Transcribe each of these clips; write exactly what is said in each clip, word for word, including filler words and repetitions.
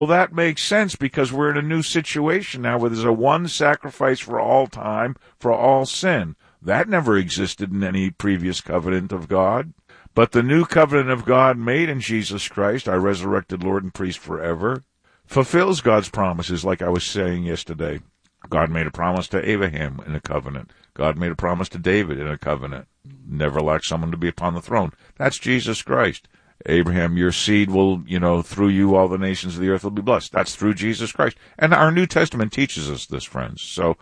Well, that makes sense because we're in a new situation now where there's a one sacrifice for all time, for all sin. That never existed in any previous covenant of God. But the new covenant of God made in Jesus Christ, our resurrected Lord and priest forever, fulfills God's promises like I was saying yesterday. God made a promise to Abraham in a covenant. God made a promise to David in a covenant. Never lack someone to be upon the throne. That's Jesus Christ. Abraham, your seed will, you know, through you all the nations of the earth will be blessed. That's through Jesus Christ. And our New Testament teaches us this, friends. So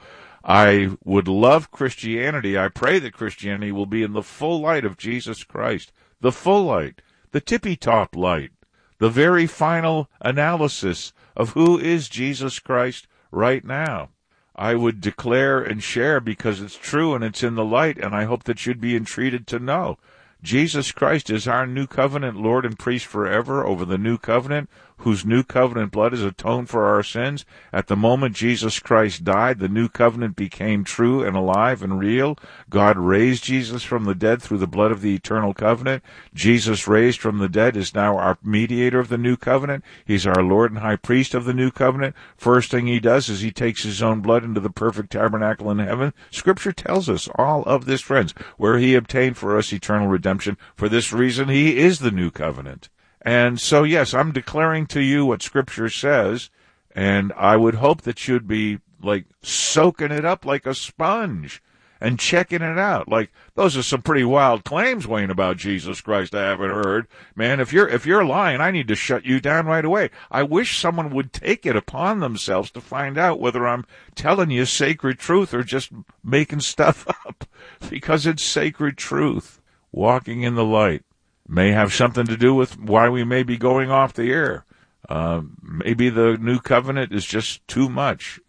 I would love Christianity. I pray that Christianity will be in the full light of Jesus Christ. The full light. The tippy-top light. The very final analysis of who is Jesus Christ right now. I would declare and share because it's true and it's in the light, and I hope that you'd be entreated to know. Jesus Christ is our new covenant Lord and priest forever over the new covenant, whose new covenant blood is atoned for our sins. At the moment Jesus Christ died, the new covenant became true and alive and real. God raised Jesus from the dead through the blood of the eternal covenant. Jesus raised from the dead is now our mediator of the new covenant. He's our Lord and high priest of the new covenant. First thing he does is he takes his own blood into the perfect tabernacle in heaven. Scripture tells us all of this, friends, where he obtained for us eternal redemption. For this reason, he is the new covenant. And so, yes, I'm declaring to you what Scripture says, and I would hope that you'd be, like, soaking it up like a sponge and checking it out. Like, those are some pretty wild claims, Wayne, about Jesus Christ I haven't heard. Man, if you're if you're lying, I need to shut you down right away. I wish someone would take it upon themselves to find out whether I'm telling you sacred truth or just making stuff up, because it's sacred truth. Walking in the light may have something to do with why we may be going off the air. Uh, maybe the new covenant is just too much.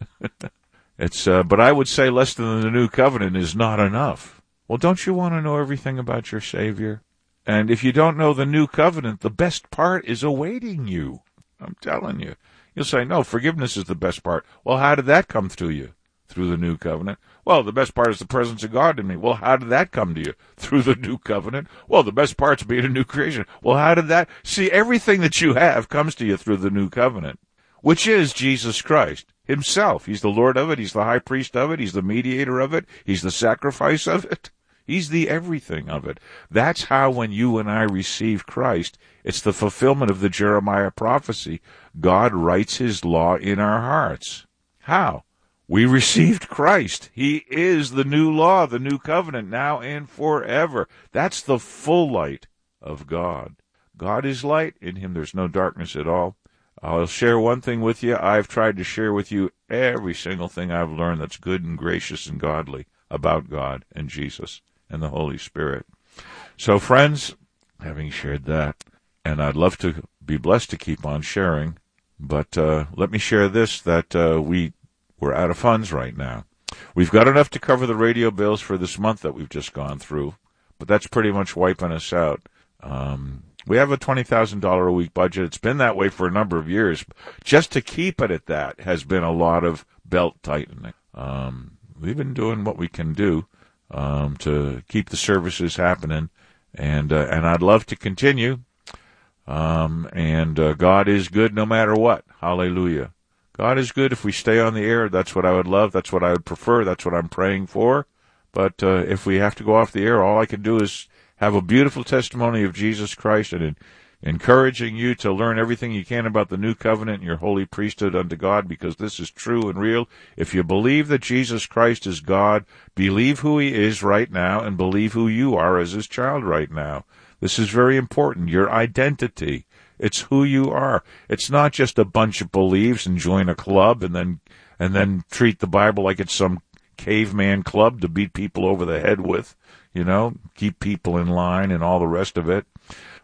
It's, uh, but I would say less than the new covenant is not enough. Well, don't you want to know everything about your Savior? And if you don't know the new covenant, the best part is awaiting you. I'm telling you. You'll say, no, forgiveness is the best part. Well, how did that come to you? Through the new covenant. Well, the best part is the presence of God in me. Well, how did that come to you? Through the new covenant. Well, the best part's being a new creation. Well, how did that? See, everything that you have comes to you through the new covenant, which is Jesus Christ himself. He's the Lord of it. He's the high priest of it. He's the mediator of it. He's the sacrifice of it. He's the everything of it. That's how when you and I receive Christ, it's the fulfillment of the Jeremiah prophecy. God writes his law in our hearts. How? We received Christ. He is the new law, the new covenant, now and forever. That's the full light of God. God is light. In him there's no darkness at all. I'll share one thing with you. I've tried to share with you every single thing I've learned that's good and gracious and godly about God and Jesus and the Holy Spirit. So, friends, having shared that, and I'd love to be blessed to keep on sharing, but uh, let me share this, that uh, we... We're out of funds right now. We've got enough to cover the radio bills for this month that we've just gone through, but that's pretty much wiping us out. Um, we have a twenty thousand dollars a week budget. It's been that way for a number of years. Just to keep it at that has been a lot of belt tightening. Um, we've been doing what we can do um, to keep the services happening, and uh, and I'd love to continue. Um, and uh, God is good no matter what. Hallelujah. God is good if we stay on the air. That's what I would love. That's what I would prefer. That's what I'm praying for. But uh, if we have to go off the air, all I can do is have a beautiful testimony of Jesus Christ and in, encouraging you to learn everything you can about the new covenant and your holy priesthood unto God, because this is true and real. If you believe that Jesus Christ is God, believe who he is right now and believe who you are as his child right now. This is very important, your identity. It's who you are. It's not just a bunch of beliefs and join a club and then and then treat the Bible like it's some caveman club to beat people over the head with, you know, keep people in line and all the rest of it.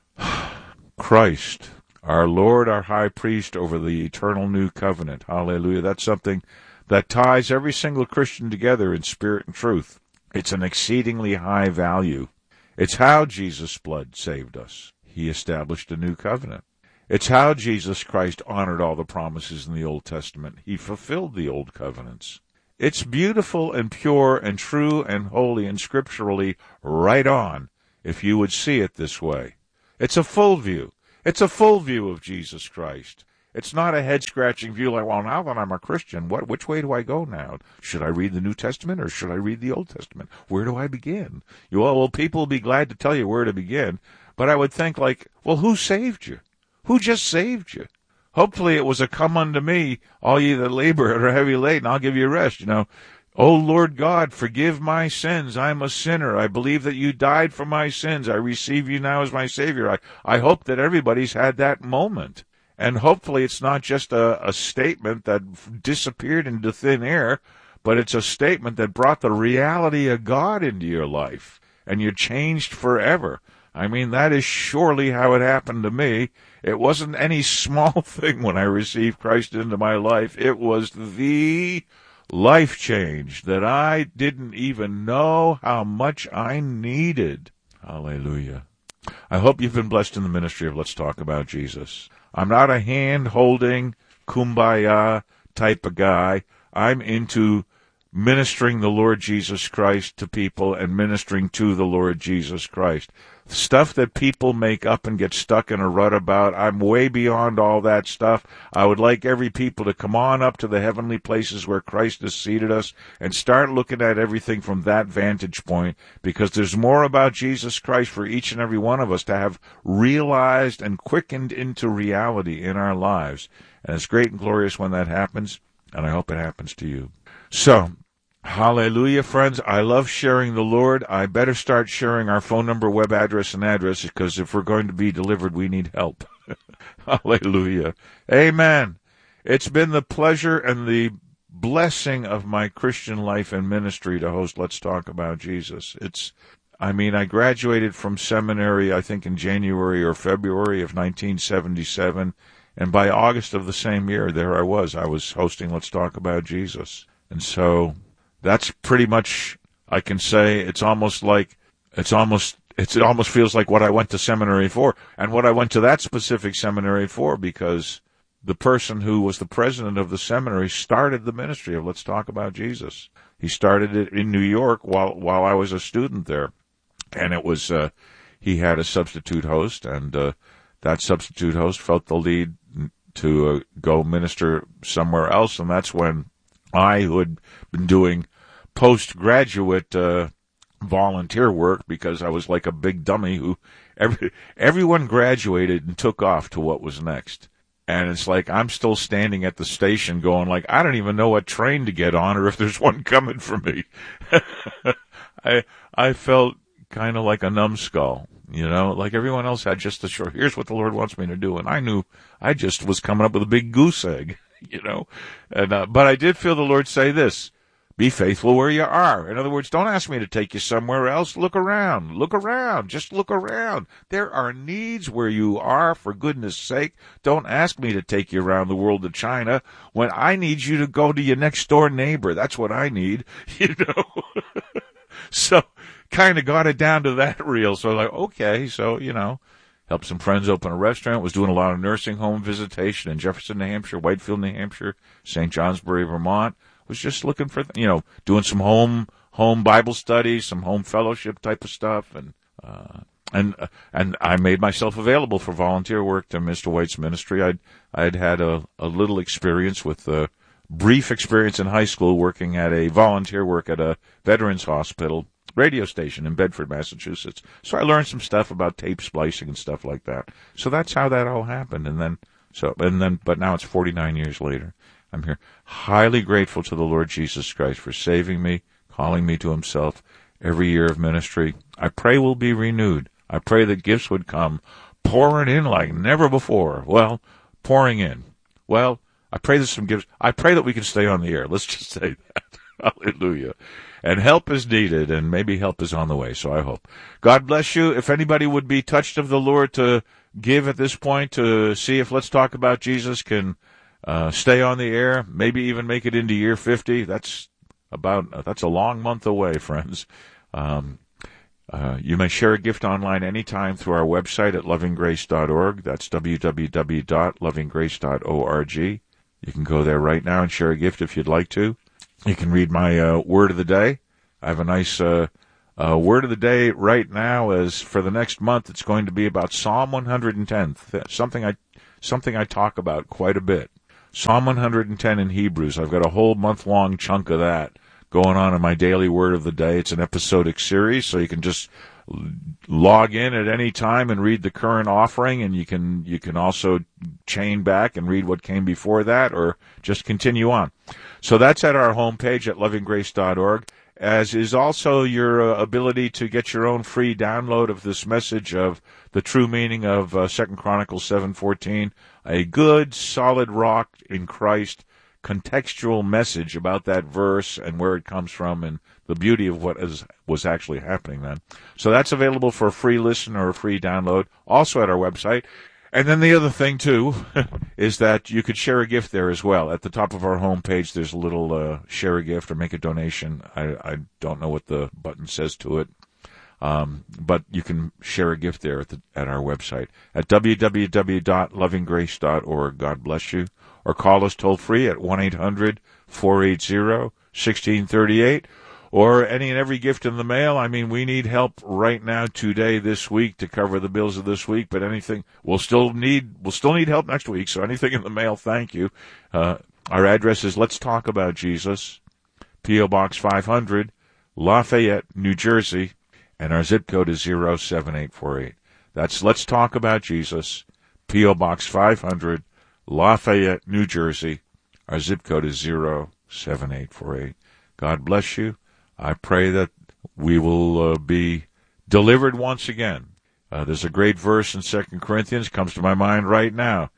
Christ, our Lord, our high priest over the eternal new covenant. Hallelujah. That's something that ties every single Christian together in spirit and truth. It's an exceedingly high value. It's how Jesus' blood saved us. He established a new covenant. It's how Jesus Christ honored all the promises in the Old Testament. He fulfilled the old covenants. It's beautiful and pure and true and holy and scripturally right on, if you would see it this way. It's a full view. It's a full view of Jesus Christ. It's not a head-scratching view like, well, now that I'm a Christian, what, which way do I go now? Should I read the New Testament or should I read the Old Testament? Where do I begin? You, well, well, people will be glad to tell you where to begin, but I would think like, well, who saved you? Who just saved you? Hopefully it was a come unto me, all ye that labor and are heavy laden, I'll give you rest, you know. O Lord God, forgive my sins. I'm a sinner. I believe that you died for my sins. I receive you now as my Savior. I, I hope that everybody's had that moment. And hopefully it's not just a, a statement that disappeared into thin air, but it's a statement that brought the reality of God into your life. And you're changed forever. I mean, that is surely how it happened to me. It wasn't any small thing when I received Christ into my life. It was the life change that I didn't even know how much I needed. Hallelujah. I hope you've been blessed in the ministry of Let's Talk About Jesus. I'm not a hand-holding, kumbaya type of guy. I'm into ministering the Lord Jesus Christ to people and ministering to the Lord Jesus Christ. Stuff that people make up and get stuck in a rut about, I'm way beyond all that stuff. I would like every people to come on up to the heavenly places where Christ has seated us and start looking at everything from that vantage point, because there's more about Jesus Christ for each and every one of us to have realized and quickened into reality in our lives. And it's great and glorious when that happens, and I hope it happens to you. So, hallelujah, friends. I love sharing the Lord. I better start sharing our phone number, web address, and address, because if we're going to be delivered, we need help. Hallelujah. Amen. It's been the pleasure and the blessing of my Christian life and ministry to host Let's Talk About Jesus. It's, I mean, I graduated from seminary, I think, in January or February of nineteen seventy-seven, and by August of the same year, there I was. I was hosting Let's Talk About Jesus. And so that's pretty much, I can say, it's almost like, it's almost, it's, it almost feels like what I went to seminary for, and what I went to that specific seminary for, because the person who was the president of the seminary started the ministry of Let's Talk About Jesus. He started it in New York while, while I was a student there. And it was, uh, he had a substitute host, and, uh, that substitute host felt the lead to uh, go minister somewhere else, and that's when I, who had been doing postgraduate uh, volunteer work, because I was like a big dummy who every everyone graduated and took off to what was next. And it's like I'm still standing at the station going like, I don't even know what train to get on or if there's one coming for me. I I felt kind of like a numbskull, you know, like everyone else had just a short, here's what the Lord wants me to do. And I knew I just was coming up with a big goose egg. You know, and uh, but I did feel the Lord say this: be faithful where you are. In other words, don't ask me to take you somewhere else. Look around. Look around. Just look around. There are needs where you are, for goodness sake. Don't ask me to take you around the world to China when I need you to go to your next door neighbor. That's what I need, you know. So kind of got it down to that real. So like, okay, so, you know. Helped some friends open a restaurant, was doing a lot of nursing home visitation in Jefferson, New Hampshire, Whitefield, New Hampshire, Saint Johnsbury, Vermont. Was just looking for, you know, doing some home home Bible studies, some home fellowship type of stuff. And uh, and uh, and I made myself available for volunteer work to Mister White's ministry. I'd, I'd had a, a little experience with, a brief experience in high school working at a volunteer work at a veterans hospital radio station in Bedford, Massachusetts. So I learned some stuff about tape splicing and stuff like that. So that's how that all happened. And then, so, and then, but now it's forty-nine years later. I'm here highly grateful to the Lord Jesus Christ for saving me, calling me to himself. Every year of ministry, I pray will be renewed. I pray that gifts would come pouring in like never before. Well, pouring in. Well, I pray there's some gifts. I pray that we can stay on the air. Let's just say that. Hallelujah. And help is needed, and maybe help is on the way, so I hope. God bless you. If anybody would be touched of the Lord to give at this point to see if Let's Talk About Jesus can uh, stay on the air, maybe even make it into year fifty, that's about, that's a long month away, friends. Um, uh, you may share a gift online anytime through our website at loving grace dot org. That's w w w dot loving grace dot org. You can go there right now and share a gift if you'd like to. You can read my uh, word of the day. I have a nice uh, uh, word of the day right now. As for the next month, it's going to be about Psalm one hundred ten, something I something I talk about quite a bit. Psalm one hundred ten in Hebrews, I've got a whole month-long chunk of that going on in my daily word of the day. It's an episodic series, so you can just log in at any time and read the current offering, and you can you can also chain back and read what came before that, or just continue on. So that's at our homepage at loving grace dot org, as is also your uh, ability to get your own free download of this message of the true meaning of uh, Second Chronicles seven fourteen, a good, solid rock in Christ, contextual message about that verse and where it comes from and the beauty of what is, was actually happening then. So that's available for a free listen or a free download, also at our website. And then the other thing, too, is that you could share a gift there as well. At the top of our homepage, there's a little uh, share a gift or make a donation. I, I don't know what the button says to it. Um, but you can share a gift there at, the, at our website at w w w dot loving grace dot org. God bless you. Or call us toll free at one eight hundred four eight zero one six three eight. Or any and every gift in the mail. I mean, we need help right now, today, this week, to cover the bills of this week. But anything, we'll still need we'll still need help next week. So anything in the mail, thank you. Uh, our address is Let's Talk About Jesus, P O. Box five hundred, Lafayette, New Jersey, and our zip code is zero seven eight four eight. That's Let's Talk About Jesus, P O. Box five hundred, Lafayette, New Jersey. Our zip code is zero seven eight four eight. God bless you. I pray that we will uh, be delivered once again. Uh, there's a great verse in Second Corinthians, comes to my mind right now.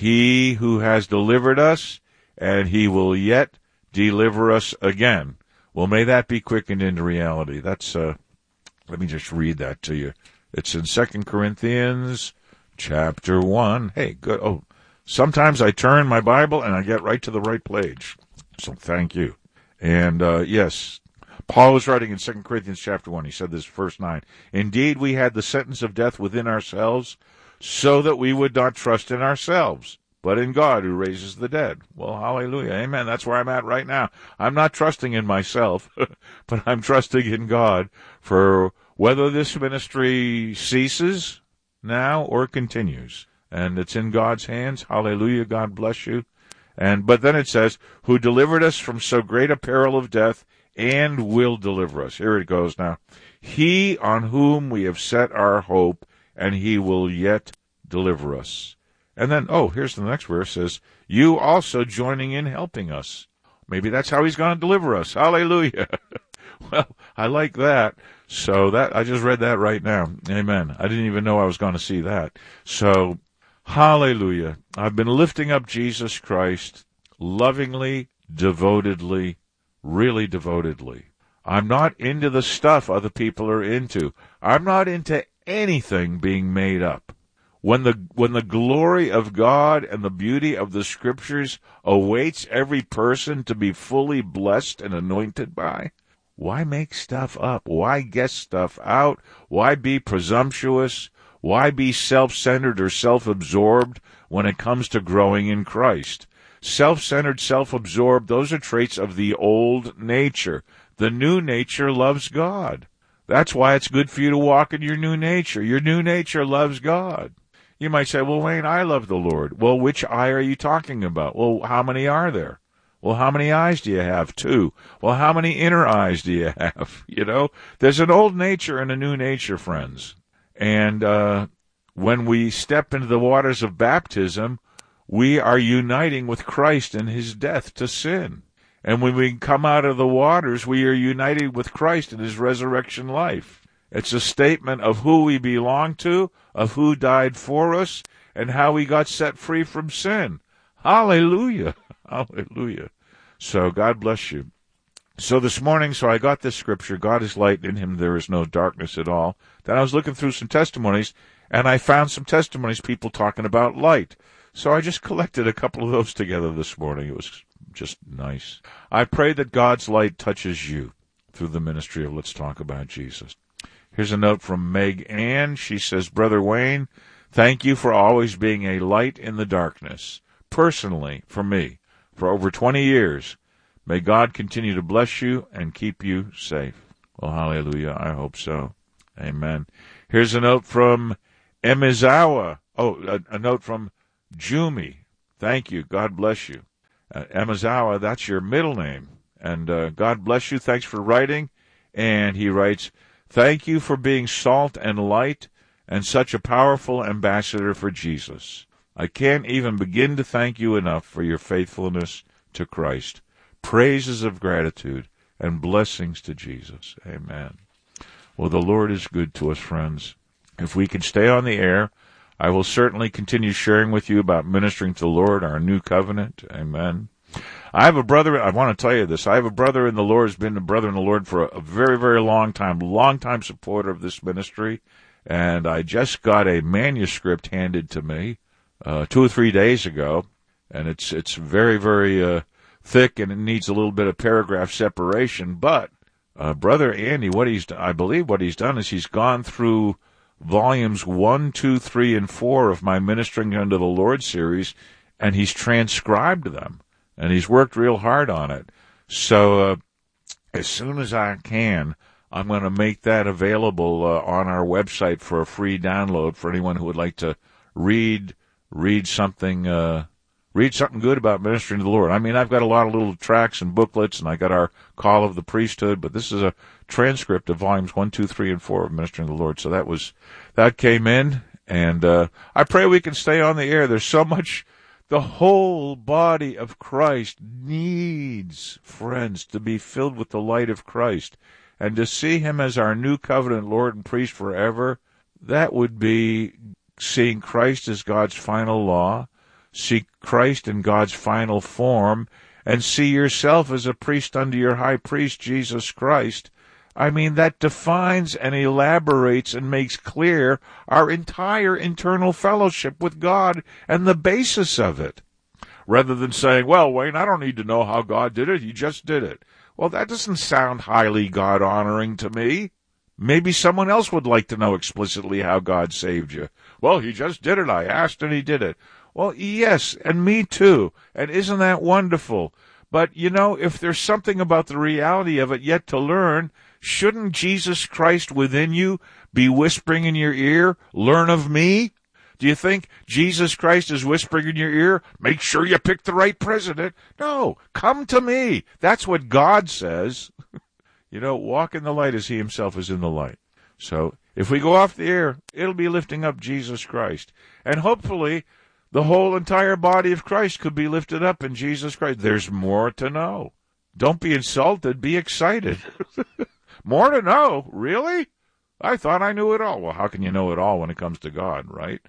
He who has delivered us, and he will yet deliver us again. Well, may that be quickened into reality. That's, uh, let me just read that to you. It's in Second Corinthians chapter one. Hey, good. Oh, sometimes I turn my Bible and I get right to the right page. So thank you. And, uh, yes, Paul was writing in Second Corinthians chapter one. He said this, verse nine. Indeed, we had the sentence of death within ourselves, so that we would not trust in ourselves, but in God who raises the dead. Well, hallelujah. Amen. That's where I'm at right now. I'm not trusting in myself, but I'm trusting in God for whether this ministry ceases now or continues. And it's in God's hands. Hallelujah. God bless you. And but then it says, who delivered us from so great a peril of death, and will deliver us. Here it goes now. He on whom we have set our hope, and he will yet deliver us. And then, oh, here's the next verse, says, you also joining in helping us. Maybe that's how he's going to deliver us. Hallelujah. Well, I like that. So that I just read that right now. Amen. I didn't even know I was going to see that. So, hallelujah. I've been lifting up Jesus Christ lovingly, devotedly, really devotedly. I'm not into the stuff other people are into. I'm not into anything being made up. When the when the glory of God and the beauty of the Scriptures awaits every person to be fully blessed and anointed by, why make stuff up? Why guess stuff out? Why be presumptuous? Why be self-centered or self-absorbed when it comes to growing in Christ? Self-centered, self-absorbed, those are traits of the old nature. The new nature loves God. That's why it's good for you to walk in your new nature. Your new nature loves God. You might say, well, Wayne, I love the Lord. Well, which eye are you talking about? Well, how many are there? Well, how many eyes do you have? Two. Well, how many inner eyes do you have? You know, there's an old nature and a new nature, friends. And uh, when we step into the waters of baptism, we are uniting with Christ in his death to sin. And when we come out of the waters, we are united with Christ in his resurrection life. It's a statement of who we belong to, of who died for us, and how we got set free from sin. Hallelujah. Hallelujah. So God bless you. So this morning, so I got this scripture, God is light, in him there is no darkness at all. Then I was looking through some testimonies, and I found some testimonies, people talking about light. So I just collected a couple of those together this morning. It was just nice. I pray that God's light touches you through the ministry of Let's Talk About Jesus. Here's a note from Meg Ann. She says, Brother Wayne, thank you for always being a light in the darkness. Personally, for me, for over twenty years, may God continue to bless you and keep you safe. Well, hallelujah. I hope so. Amen. Here's a note from Emizawa. Oh, a, a note from Jumi, thank you. God bless you. Uh, Amazawa, that's your middle name. And uh, God bless you. Thanks for writing. And he writes, thank you for being salt and light and such a powerful ambassador for Jesus. I can't even begin to thank you enough for your faithfulness to Christ. Praises of gratitude and blessings to Jesus. Amen. Well, the Lord is good to us, friends. If we can stay on the air, I will certainly continue sharing with you about ministering to the Lord, our new covenant. Amen. I have a brother, I want to tell you this, I have a brother in the Lord who's been a brother in the Lord for a, a very, very long time, long time supporter of this ministry, and I just got a manuscript handed to me uh, two or three days ago, and it's it's very, very uh, thick, and it needs a little bit of paragraph separation, but uh, Brother Andy, what he's I believe what he's done is he's gone through volumes one, two, three, and four of my Ministering Unto the Lord series, and he's transcribed them. And he's worked real hard on it. So uh, as soon as I can, I'm going to make that available uh, on our website for a free download for anyone who would like to read read something uh, read something good about ministering to the Lord. I mean, I've got a lot of little tracts and booklets, and I got our Call of the Priesthood, but this is a transcript of volumes one, two, three, and four of Ministering to the Lord. So that was that came in, and uh, I pray we can stay on the air. There's so much. The whole body of Christ needs, friends, to be filled with the light of Christ. And to see him as our new covenant Lord and priest forever, that would be seeing Christ as God's final law, see Christ in God's final form, and see yourself as a priest unto your high priest, Jesus Christ. I mean, that defines and elaborates and makes clear our entire internal fellowship with God and the basis of it. Rather than saying, well, Wayne, I don't need to know how God did it. He just did it. Well, that doesn't sound highly God-honoring to me. Maybe someone else would like to know explicitly how God saved you. Well, he just did it. I asked and he did it. Well, yes, and me too. And isn't that wonderful? But, you know, if there's something about the reality of it yet to learn, shouldn't Jesus Christ within you be whispering in your ear, learn of me? Do you think Jesus Christ is whispering in your ear, make sure you pick the right president? No, come to me. That's what God says. You know, walk in the light as he himself is in the light. So if we go off the air, it'll be lifting up Jesus Christ. And hopefully the whole entire body of Christ could be lifted up in Jesus Christ. There's more to know. Don't be insulted. Be excited. More to know? Really? I thought I knew it all. Well, how can you know it all when it comes to God, right?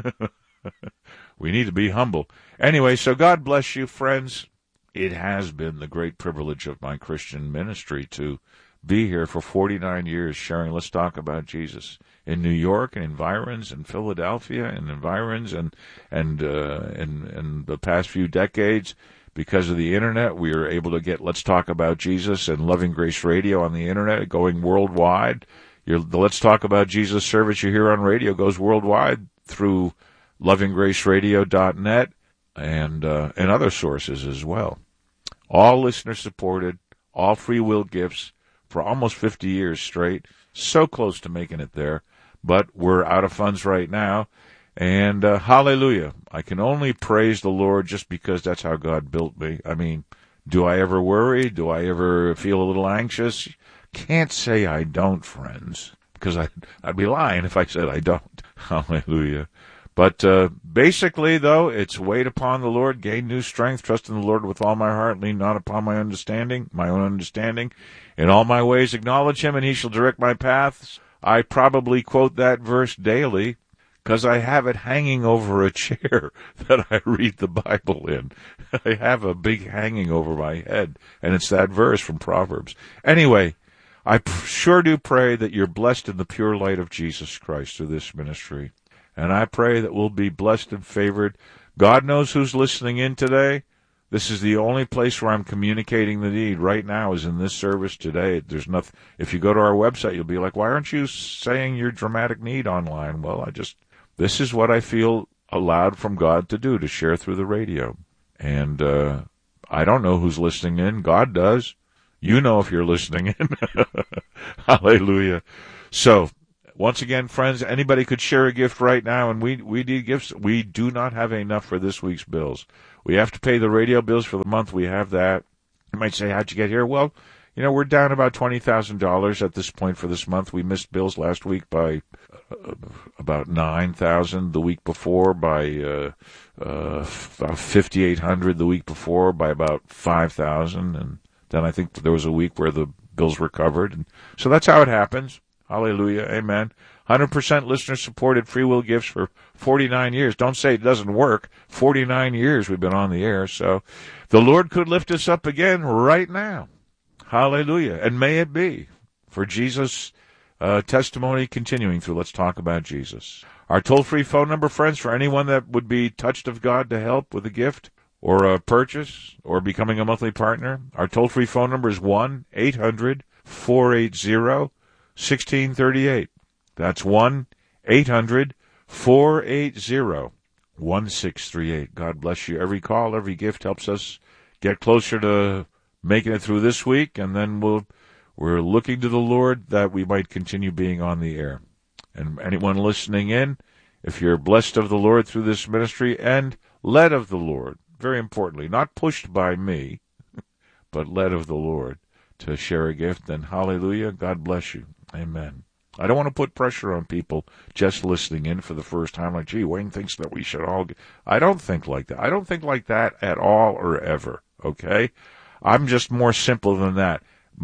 We need to be humble. Anyway, so God bless you, friends. It has been the great privilege of my Christian ministry to be here for forty-nine years sharing Let's Talk About Jesus in New York and environs and Philadelphia and environs and and uh, in, in the past few decades. Because of the Internet, we are able to get Let's Talk About Jesus and Loving Grace Radio on the Internet, going worldwide. Your, the Let's Talk About Jesus service you hear on radio goes worldwide through loving grace radio dot net and, uh, and other sources as well. All listener-supported, all free will gifts for almost fifty years straight. So close to making it there, but we're out of funds right now. And uh, hallelujah, I can only praise the Lord just because that's how God built me. I mean, do I ever worry? Do I ever feel a little anxious? Can't say I don't, friends, because I, I'd be lying if I said I don't. Hallelujah. But uh, basically, though, it's wait upon the Lord, gain new strength, trust in the Lord with all my heart, lean not upon my understanding, my own understanding. In all my ways acknowledge him, and he shall direct my paths. I probably quote that verse daily, because I have it hanging over a chair that I read the Bible in. I have a big hanging over my head, and it's that verse from Proverbs. Anyway, I sure do pray that you're blessed in the pure light of Jesus Christ through this ministry. And I pray that we'll be blessed and favored. God knows who's listening in today. This is the only place where I'm communicating the need right now is in this service today. There's nothing. If you go to our website, you'll be like, why aren't you saying your dramatic need online? Well, I just... This is what I feel allowed from God to do, to share through the radio. And uh, I don't know who's listening in. God does. You know if you're listening in. Hallelujah. So once again, friends, anybody could share a gift right now, and we, we need gifts. We do not have enough for this week's bills. We have to pay the radio bills for the month. We have that. You might say, how'd you get here? Well, you know, we're down about twenty thousand dollars at this point for this month. We missed bills last week by uh, about nine thousand dollars, the week before by uh, uh, fifty-eight hundred dollars, the week before by about five thousand dollars, and then I think there was a week where the bills were covered. And so that's how it happens. Hallelujah. Amen. one hundred percent listener-supported free will gifts for forty-nine years. Don't say it doesn't work. forty-nine years we've been on the air. So the Lord could lift us up again right now. Hallelujah. And may it be for Jesus' uh, testimony continuing through. Let's talk about Jesus. Our toll-free phone number, friends, for anyone that would be touched of God to help with a gift or a purchase or becoming a monthly partner. Our toll-free phone number is one eight hundred four eight zero one six three eight. That's one eight hundred four eight zero one six three eight. God bless you. Every call, every gift helps us get closer to making it through this week, and then we'll, we're looking to the Lord that we might continue being on the air. And anyone listening in, if you're blessed of the Lord through this ministry and led of the Lord, very importantly, not pushed by me, but led of the Lord to share a gift, then hallelujah, God bless you. Amen. I don't want to put pressure on people just listening in for the first time, like, gee, Wayne thinks that we should all get. I don't think like that. I don't think like that at all or ever, okay? I'm just more simple than that.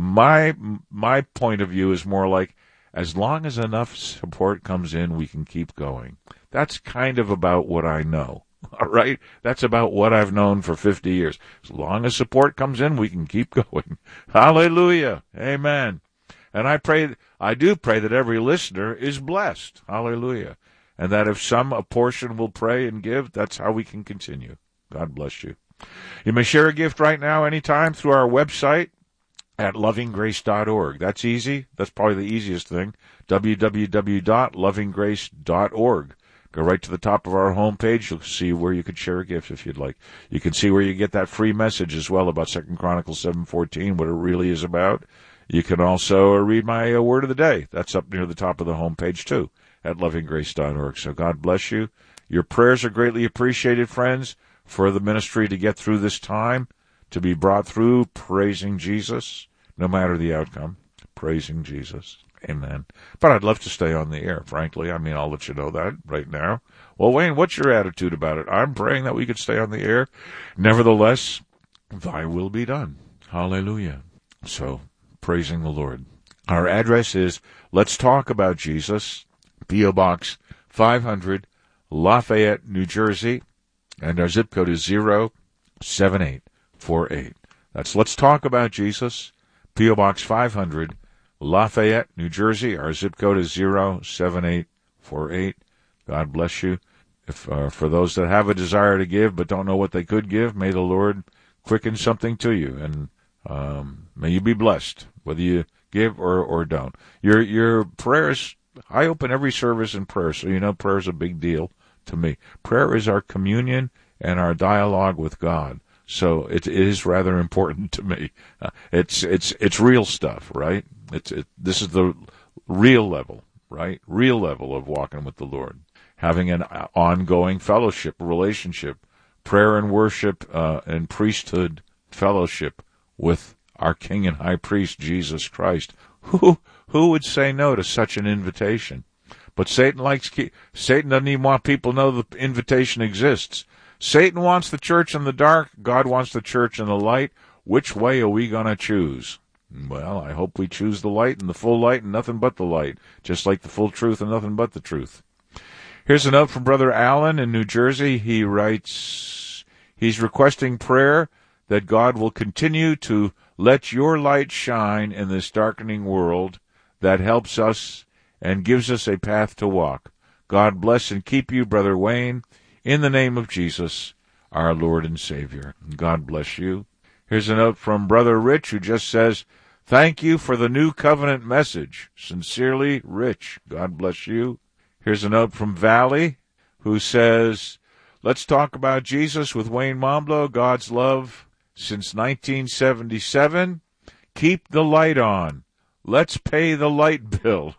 My my point of view is more like, as long as enough support comes in, we can keep going. That's kind of about what I know, all right? That's about what I've known for fifty years. As long as support comes in, we can keep going. Hallelujah. Amen. And I pray, I do pray that every listener is blessed. Hallelujah. And that if some, a portion will pray and give, that's how we can continue. God bless you. You may share a gift right now anytime through our website at loving grace dot org. That's easy. That's probably the easiest thing. w w w dot loving grace dot org. Go right to the top of our homepage. You'll see where you could share a gift if you'd like. You can see where you get that free message as well about Second Chronicles seven fourteen, what it really is about. You can also read my uh, word of the day. That's up near the top of the homepage too at loving grace dot org. So God bless you. Your prayers are greatly appreciated, friends, for the ministry to get through this time, to be brought through praising Jesus, no matter the outcome, praising Jesus. Amen. But I'd love to stay on the air, frankly. I mean, I'll let you know that right now. Well, Wayne, what's your attitude about it? I'm praying that we could stay on the air. Nevertheless, thy will be done. Hallelujah. So, praising the Lord. Our address is Let's Talk About Jesus, P O Box five hundred, Lafayette, New Jersey, and our zip code is zero seven eight four eight. That's Let's Talk About Jesus, P O Box five hundred, Lafayette, New Jersey. Our zip code is zero seven eight four eight. God bless you. If uh, for those that have a desire to give but don't know what they could give, may the Lord quicken something to you, and um, may you be blessed, whether you give or, or don't. Your your prayers, I open every service in prayer, so you know prayer is a big deal to me. Prayer is our communion and our dialogue with God. So it is rather important to me. Uh, it's it's it's real stuff, right? It's it, this is the real level, right? Real level of walking with the Lord, having an ongoing fellowship, relationship, prayer and worship, uh, and priesthood fellowship with our King and High Priest Jesus Christ. Who who would say no to such an invitation? But Satan likes Satan doesn't even want people to know the invitation exists. Satan wants the church in the dark. God wants the church in the light. Which way are we going to choose? Well, I hope we choose the light and the full light and nothing but the light, just like the full truth and nothing but the truth. Here's a note from Brother Allen in New Jersey. He writes, he's requesting prayer that God will continue to let your light shine in this darkening world that helps us and gives us a path to walk. God bless and keep you, Brother Wayne, in the name of Jesus, our Lord and Savior. God bless you. Here's a note from Brother Rich, who just says, thank you for the new covenant message. Sincerely, Rich. God bless you. Here's a note from Valley, who says, let's talk about Jesus with Wayne Momblo, God's love since nineteen seventy-seven. Keep the light on. Let's pay the light bill.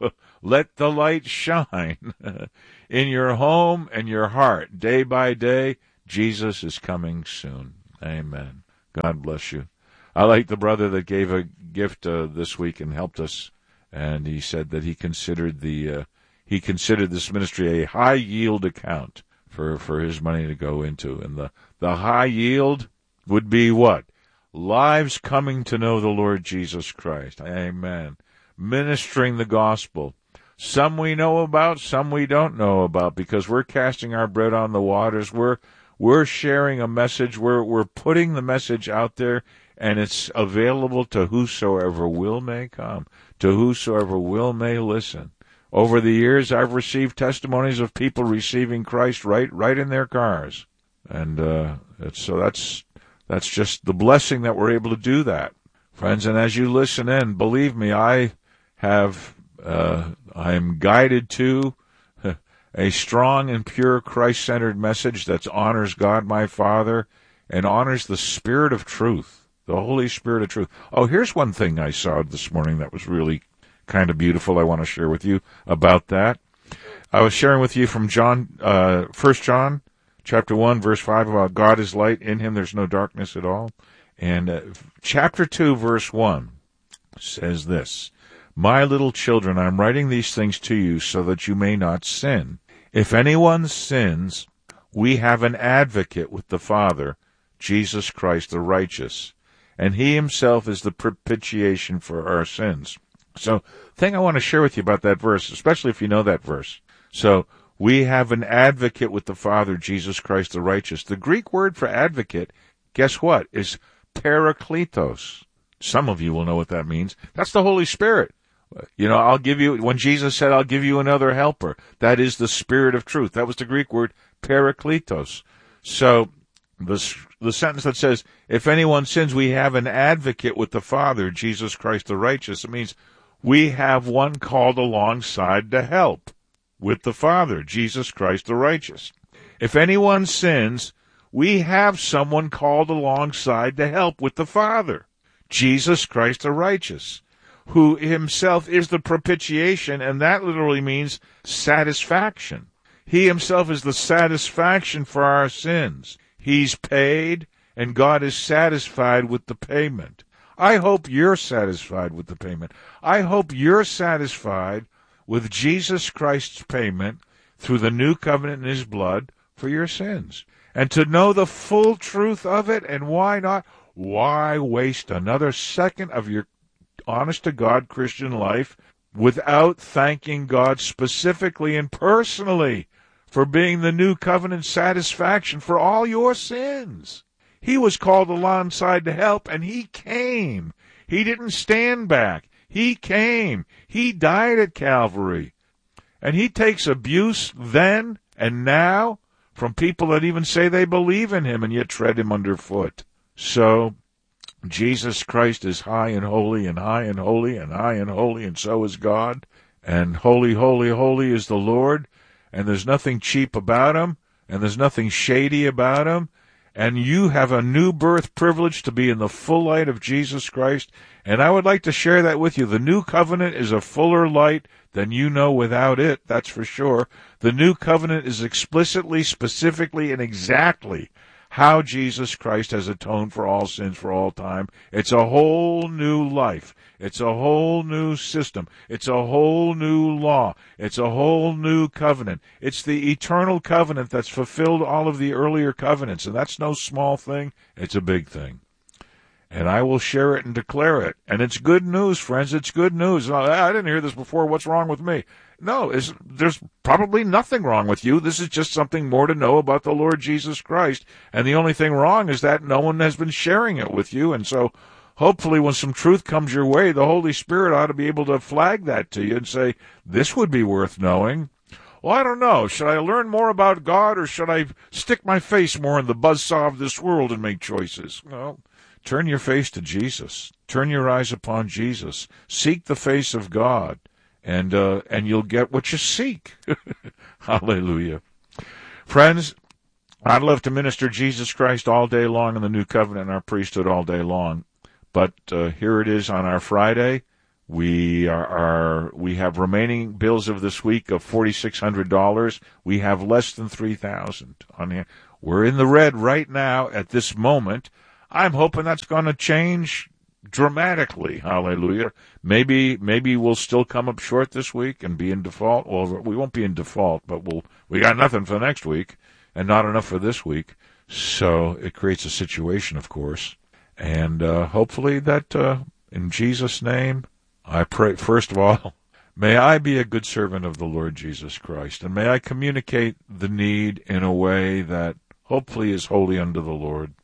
Let the light shine in your home and your heart. Day by day, Jesus is coming soon. Amen. God bless you. I like the brother that gave a gift uh, this week and helped us, and he said that he considered the uh, he considered this ministry a high yield account for, for his money to go into, and the the high yield would be what? Lives coming to know the Lord Jesus Christ. Amen. Ministering the gospel. Some we know about, some we don't know about, because we're casting our bread on the waters. We're we're sharing a message. We're we're putting the message out there, and it's available to whosoever will may come, to whosoever will may listen. Over the years, I've received testimonies of people receiving Christ right right in their cars, and uh, it's, so that's that's just the blessing that we're able to do that, friends. And as you listen in, believe me, I have uh, I am guided to a strong and pure Christ-centered message that honors God my Father and honors the Spirit of truth, the Holy Spirit of truth. Oh, here's one thing I saw this morning that was really kind of beautiful. I want to share with you about that. I was sharing with you from John, uh, First John, chapter one, verse five, about God is light, in him there's no darkness at all. And uh, chapter two, verse one says this, my little children, I'm writing these things to you so that you may not sin. If anyone sins, we have an advocate with the Father, Jesus Christ the righteous, and he himself is the propitiation for our sins. So, thing I want to share with you about that verse, especially if you know that verse. So, we have an advocate with the Father, Jesus Christ the righteous. The Greek word for advocate, guess what, is parakletos. Some of you will know what that means. That's the Holy Spirit. You know, I'll give you, when Jesus said, I'll give you another helper, that is the Spirit of truth. That was the Greek word parakletos. So, the, the sentence that says, if anyone sins, we have an advocate with the Father, Jesus Christ the righteous. It means we have one called alongside to help with the Father, Jesus Christ the righteous. If anyone sins, we have someone called alongside to help with the Father, Jesus Christ the righteous, who himself is the propitiation, and that literally means satisfaction. He himself is the satisfaction for our sins. He's paid, and God is satisfied with the payment. I hope you're satisfied with the payment. I hope you're satisfied with Jesus Christ's payment through the new covenant in his blood for your sins. And to know the full truth of it, and why not? Why waste another second of your honest-to-God Christian life without thanking God specifically and personally for being the new covenant satisfaction for all your sins? He was called alongside to help, and he came. He didn't stand back. He came. He died at Calvary. And he takes abuse then and now from people that even say they believe in him and yet tread him underfoot. So, Jesus Christ is high and holy and high and holy and high and holy, and so is God. And holy, holy, holy is the Lord. And there's nothing cheap about him, and there's nothing shady about him. And you have a new birth privilege to be in the full light of Jesus Christ. And I would like to share that with you. The new covenant is a fuller light than you know without it, that's for sure. The new covenant is explicitly, specifically, and exactly how Jesus Christ has atoned for all sins for all time. It's a whole new life. It's a whole new system. It's a whole new law. It's a whole new covenant. It's the eternal covenant that's fulfilled all of the earlier covenants, and that's no small thing. It's a big thing. And I will share it and declare it. And it's good news, friends. It's good news. I didn't hear this before. What's wrong with me? No, it's, there's probably nothing wrong with you. This is just something more to know about the Lord Jesus Christ. And the only thing wrong is that no one has been sharing it with you. And so hopefully when some truth comes your way, the Holy Spirit ought to be able to flag that to you and say, this would be worth knowing. Well, I don't know. Should I learn more about God, or should I stick my face more in the buzzsaw of this world and make choices? Well, turn your face to Jesus. Turn your eyes upon Jesus. Seek the face of God, and uh, and you'll get what you seek. Hallelujah. Friends, I'd love to minister Jesus Christ all day long in the new covenant and our priesthood all day long. But uh, here it is on our Friday. We are, are we have remaining bills of this week of forty-six hundred dollars. We have less than three thousand dollars on here. We're in the red right now at this moment. I'm hoping that's going to change dramatically. Hallelujah. Maybe maybe we'll still come up short this week and be in default. Well, we won't be in default, but we'll we got nothing for next week and not enough for this week. So it creates a situation, of course. And uh, hopefully that, uh, in Jesus' name, I pray, first of all, may I be a good servant of the Lord Jesus Christ, and may I communicate the need in a way that hopefully is holy unto the Lord.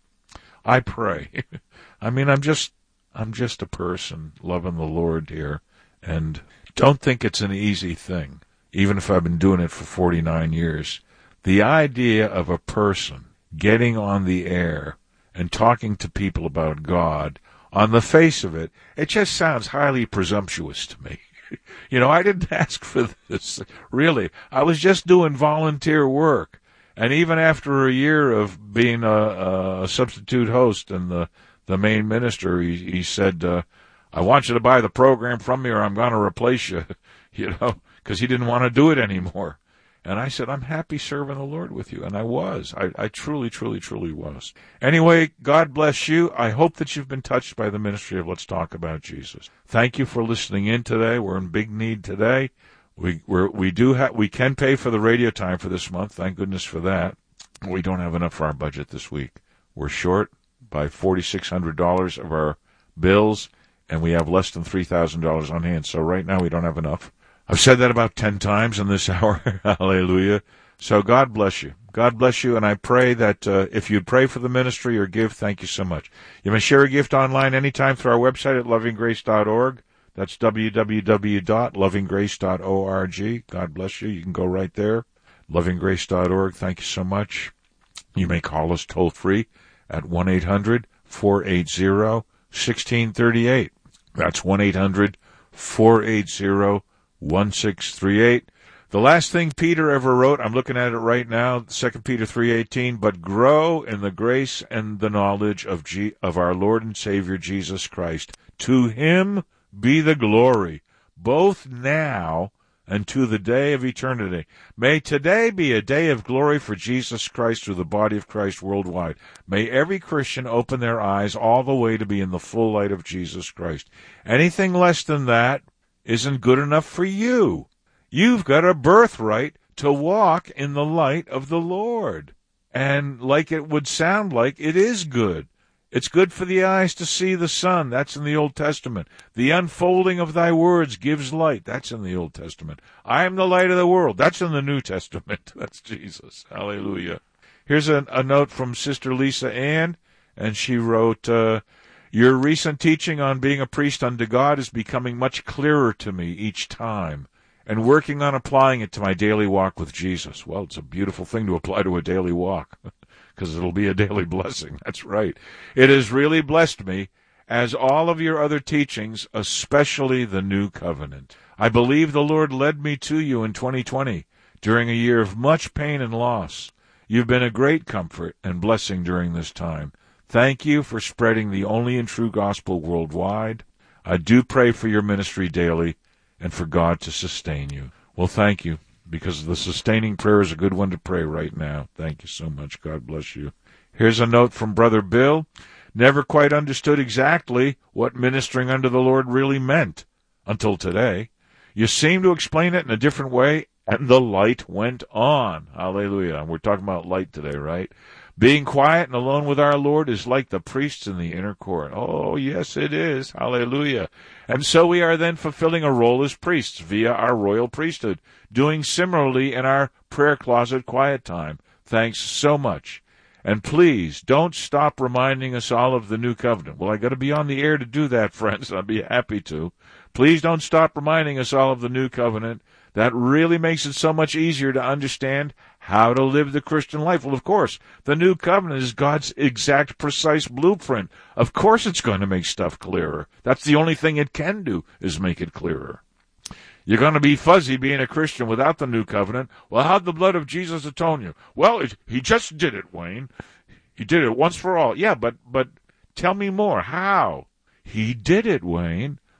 I pray. I mean, I'm just, I'm just a person loving the Lord here, and don't think it's an easy thing, even if I've been doing it for forty-nine years. The idea of a person getting on the air and talking to people about God, on the face of it, it just sounds highly presumptuous to me. You know, I didn't ask for this. Really, I was just doing volunteer work. And even after a year of being a, a substitute host and the, the main minister, he, he said, uh, I want you to buy the program from me or I'm going to replace you, you know, because he didn't want to do it anymore. And I said, I'm happy serving the Lord with you. And I was. I, I truly, truly, truly was. Anyway, God bless you. I hope that you've been touched by the ministry of Let's Talk About Jesus. Thank you for listening in today. We're in big need today. We we're, we do ha- we can pay for the radio time for this month. Thank goodness for that. We don't have enough for our budget this week. We're short by forty-six hundred dollars of our bills, and we have less than three thousand dollars on hand. So right now we don't have enough. I've said that about ten times in this hour. Hallelujah. So God bless you. God bless you, and I pray that uh, if you'd pray for the ministry or give, thank you so much. You may share a gift online anytime through our website at loving grace dot org. That's w w w dot loving grace dot org. God bless you. You can go right there. loving grace dot org. Thank you so much. You may call us toll-free at one eight hundred, four eight zero, one six three eight. That's one eight hundred, four eight zero, one six three eight. The last thing Peter ever wrote, I'm looking at it right now, Second Peter three eighteen, but grow in the grace and the knowledge of G- of our Lord and Savior Jesus Christ. To him be the glory, both now and to the day of eternity. May today be a day of glory for Jesus Christ through the body of Christ worldwide. May every Christian open their eyes all the way to be in the full light of Jesus Christ. Anything less than that isn't good enough for you. You've got a birthright to walk in the light of the Lord. And like it would sound like, it is good. It's good for the eyes to see the sun. That's in the Old Testament. The unfolding of thy words gives light. That's in the Old Testament. I am the light of the world. That's in the New Testament. That's Jesus. Hallelujah. Here's a, a note from Sister Lisa Ann, and she wrote, uh, your recent teaching on being a priest unto God is becoming much clearer to me each time, and working on applying it to my daily walk with Jesus. Well, it's a beautiful thing to apply to a daily walk, because it'll be a daily blessing. That's right. It has really blessed me, as all of your other teachings, especially the New Covenant. I believe the Lord led me to you in twenty twenty, during a year of much pain and loss. You've been a great comfort and blessing during this time. Thank you for spreading the only and true gospel worldwide. I do pray for your ministry daily and for God to sustain you. Well, thank you, because the sustaining prayer is a good one to pray right now. Thank you so much. God bless you. Here's a note from Brother Bill. Never quite understood exactly what ministering unto the Lord really meant until today. You seem to explain it in a different way, and the light went on. Hallelujah. And we're talking about light today, right? Being quiet and alone with our Lord is like the priests in the inner court. Oh, yes, it is. Hallelujah. And so we are then fulfilling a role as priests via our royal priesthood, doing similarly in our prayer closet quiet time. Thanks so much. And please don't stop reminding us all of the new covenant. Well, I got to be on the air to do that, friends. I'd be happy to. Please don't stop reminding us all of the new covenant. That really makes it so much easier to understand how to live the Christian life. Well, of course, the new covenant is God's exact, precise blueprint. Of course it's going to make stuff clearer. That's the only thing it can do, is make it clearer. You're going to be fuzzy being a Christian without the new covenant. Well, how'd the blood of Jesus atone you? Well, it, he just did it, Wayne. He did it once for all. Yeah, but but tell me more. How? He did it, Wayne. Well,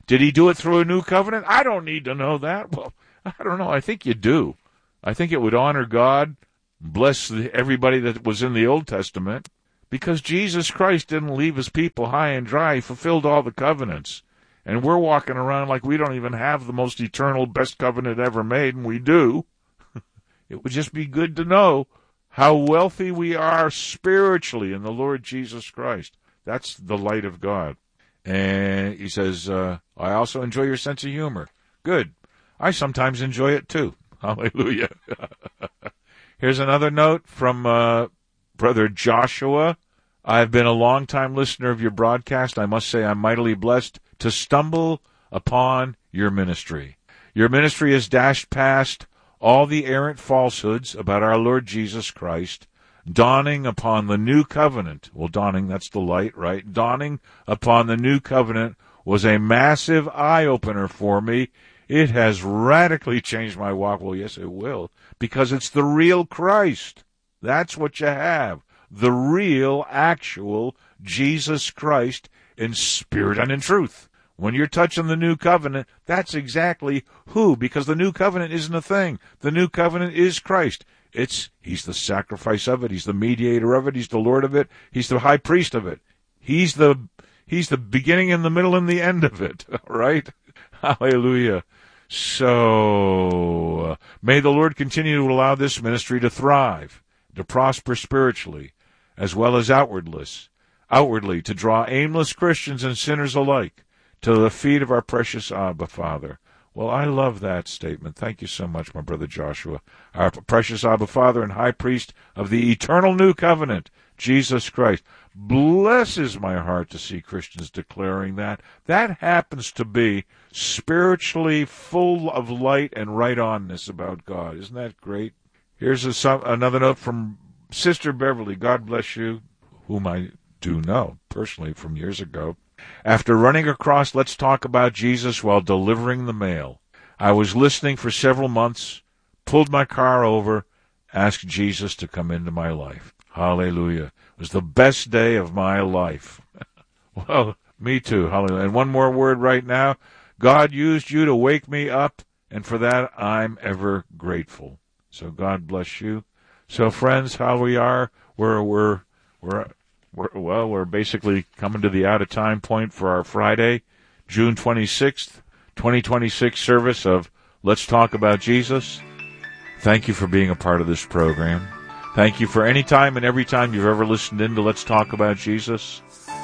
Did he do it through a new covenant? I don't need to know that. Well, I don't know. I think you do. I think it would honor God, bless the, everybody that was in the Old Testament, because Jesus Christ didn't leave his people high and dry. He fulfilled all the covenants. And we're walking around like we don't even have the most eternal, best covenant ever made, and we do. It would just be good to know how wealthy we are spiritually in the Lord Jesus Christ. That's the light of God. And he says, uh, I also enjoy your sense of humor. Good. I sometimes enjoy it too. Hallelujah. Here's another note from uh, Brother Joshua. I've been a long-time listener of your broadcast. I must say I'm mightily blessed to stumble upon your ministry. Your ministry has dashed past all the errant falsehoods about our Lord Jesus Christ, dawning upon the new covenant. Well, dawning, that's the light, right? Dawning upon the new covenant was a massive eye-opener for me. It has radically changed my walk. Well, yes, it will, because it's the real Christ. That's what you have. The real, actual Jesus Christ in spirit and in truth. When you're touching the new covenant, that's exactly who, because the new covenant isn't a thing. The new covenant is Christ. It's He's the sacrifice of it. He's the mediator of it. He's the Lord of it. He's the high priest of it. He's the He's the beginning and the middle and the end of it. All right? Hallelujah. So, uh, may the Lord continue to allow this ministry to thrive, to prosper spiritually, as well as outwardly, outwardly, to draw aimless Christians and sinners alike to the feet of our precious Abba Father. Well, I love that statement. Thank you so much, my brother Joshua. Our precious Abba Father and High Priest of the eternal new covenant, Jesus Christ. Blesses my heart to see Christians declaring that. That happens to be spiritually full of light and right-onness about God. Isn't that great? Here's a, some, another note from Sister Beverly. God bless you, whom I do know personally from years ago. After running across Let's Talk About Jesus while delivering the mail, I was listening for several months, pulled my car over, asked Jesus to come into my life. Hallelujah. It was the best day of my life. Well, me too. Hallelujah. And one more word right now. God used you to wake me up, and for that I'm ever grateful. So God bless you. So friends, how we are, we're, we're, we're, we're well, we're basically coming to the out-of-time point for our Friday, June twenty-sixth, twenty twenty-six service of Let's Talk About Jesus. Thank you for being a part of this program. Thank you for any time and every time you've ever listened in to Let's Talk About Jesus.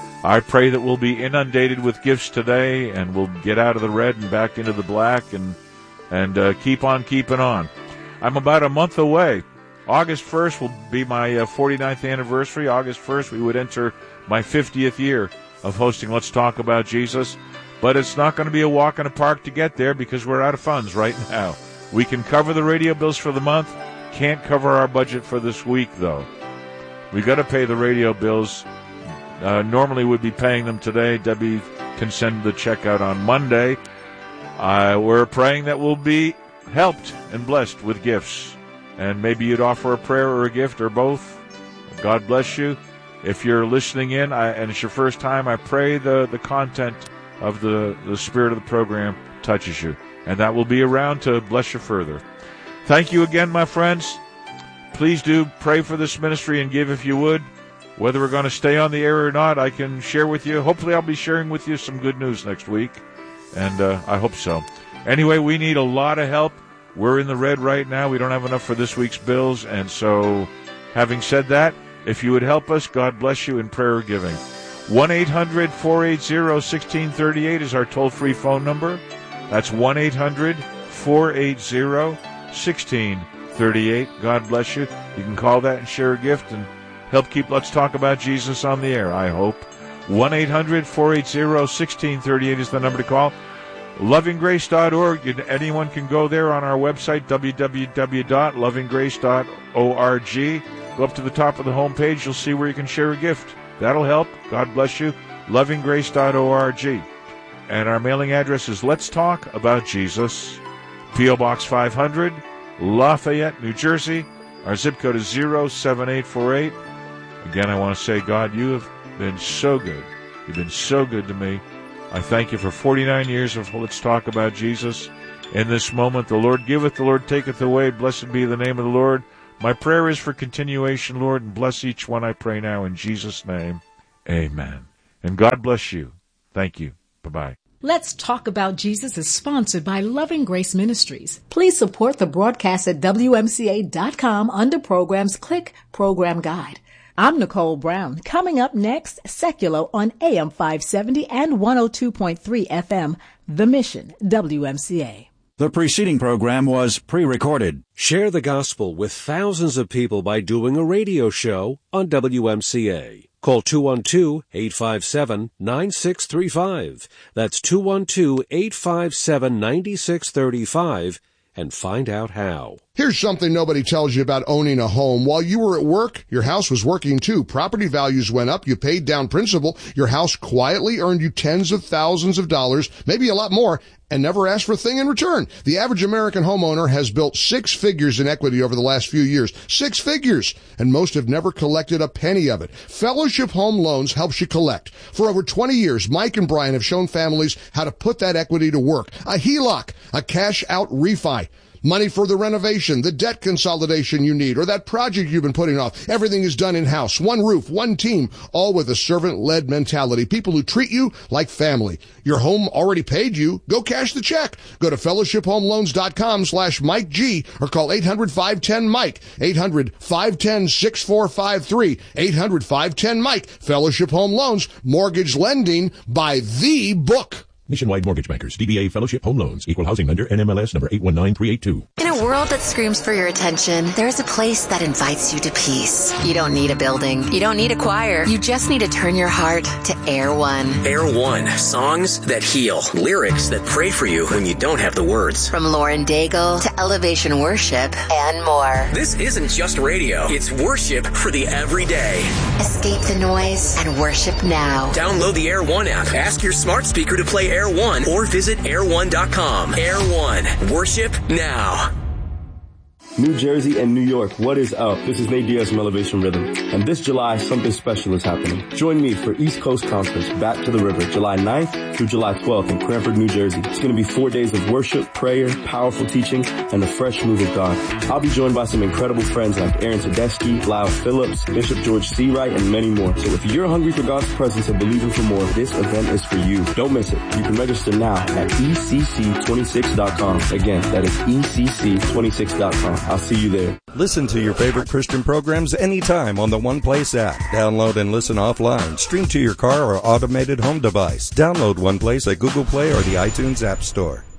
I pray that we'll be inundated with gifts today, and we'll get out of the red and back into the black, and and uh, keep on keeping on. I'm about a month away. August first will be my uh, forty-ninth anniversary. August first, we would enter my fiftieth year of hosting Let's Talk About Jesus. But it's not going to be a walk in the park to get there, because we're out of funds right now. We can cover the radio bills for the month. Can't cover our budget for this week, though. We got to pay the radio bills. Uh, normally we'd be paying them today. Debbie can send the check out on Monday. Uh, we're praying that we'll be helped and blessed with gifts. And maybe you'd offer a prayer or a gift or both. God bless you. If you're listening in I, and it's your first time, I pray the, the content of the, the spirit of the program touches you. And that will be around to bless you further. Thank you again, my friends. Please do pray for this ministry and give if you would. Whether we're going to stay on the air or not, I can share with you. Hopefully I'll be sharing with you some good news next week, and uh, I hope so. Anyway, we need a lot of help. We're in the red right now. We don't have enough for this week's bills, and so having said that, if you would help us, God bless you in prayer giving. one eight hundred four eight zero one six three eight is our toll-free phone number. That's one eight hundred four eight zero one six three eight. God bless you. You can call that and share a gift and help keep Let's Talk About Jesus on the air, I hope. one eight hundred four eight zero one six three eight is the number to call. loving grace dot org. Anyone can go there on our website, w w w dot loving grace dot org. Go up to the top of the homepage. You'll see where you can share a gift. That'll help. God bless you. loving grace dot org. And our mailing address is Let's Talk About Jesus, P O Box five hundred, Lafayette, New Jersey. Our zip code is zero seven eight four eight. Again, I want to say, God, you have been so good. You've been so good to me. I thank you for forty-nine years of Let's Talk About Jesus. In this moment, the Lord giveth, the Lord taketh away. Blessed be the name of the Lord. My prayer is for continuation, Lord, and bless each one, I pray now in Jesus' name. Amen. And God bless you. Thank you. Bye-bye. Let's Talk About Jesus is sponsored by Loving Grace Ministries. Please support the broadcast at W M C A dot com under Programs. Click Program Guide. I'm Nicole Brown. Coming up next, Secular on A M five seventy and one oh two point three F M, The Mission, W M C A. The preceding program was pre-recorded. Share the gospel with thousands of people by doing a radio show on W M C A. Call two one two, eight five seven, nine six three five. That's two one two, eight five seven, nine six three five and find out how. Here's something nobody tells you about owning a home. While you were at work, your house was working too. Property values went up. You paid down principal. Your house quietly earned you tens of thousands of dollars, maybe a lot more, and never asked for a thing in return. The average American homeowner has built six figures in equity over the last few years. Six figures! And most have never collected a penny of it. Fellowship Home Loans helps you collect. For over twenty years, Mike and Brian have shown families how to put that equity to work. A H E L O C, a cash-out refi. Money for the renovation, the debt consolidation you need, or that project you've been putting off. Everything is done in-house. One roof, one team, all with a servant-led mentality. People who treat you like family. Your home already paid you. Go cash the check. Go to fellowship home loans dot com slash Mike G or call eight hundred, five one zero, Mike. eight hundred, five one zero, six four five three. eight hundred, five one zero, Mike. Fellowship Home Loans. Mortgage lending by the book. Nationwide Mortgage Bankers, D B A Fellowship Home Loans, Equal Housing Lender, N M L S number eight one nine three eight two. In a world that screams for your attention, there's a place that invites you to peace. You don't need a building. You don't need a choir. You just need to turn your heart to Air One. Air One, songs that heal, lyrics that pray for you when you don't have the words. From Lauren Daigle to Elevation Worship and more. This isn't just radio. It's worship for the everyday. Escape the noise and worship now. Download the Air One app. Ask your smart speaker to play Air One or visit air one dot com. Air One. Worship now. New Jersey and New York, what is up? This is Nate Diaz from Elevation Rhythm. And this July, something special is happening. Join me for East Coast Conference, Back to the River, July ninth through July twelfth in Cranford, New Jersey. It's going to be four days of worship, prayer, powerful teaching, and a fresh move of God. I'll be joined by some incredible friends like Aaron Tedeschi, Lyle Phillips, Bishop George Seawright, and many more. So if you're hungry for God's presence and believing for more, this event is for you. Don't miss it. You can register now at E C C twenty-six dot com. Again, that is E C C twenty-six dot com. I'll see you there. Listen to your favorite Christian programs anytime on the One Place app. Download and listen offline. Stream to your car or automated home device. Download One Place at Google Play or the iTunes App Store.